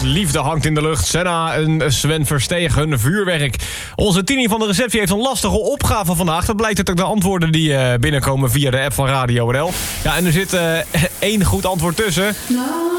liefde hangt in de lucht. Senna en Sven Verstegen, vuurwerk. Onze Tini van de receptie heeft een lastige opgave vandaag. Dat blijkt uit de antwoorden die binnenkomen via de app van Radio NL. Ja, en er zit één goed antwoord tussen.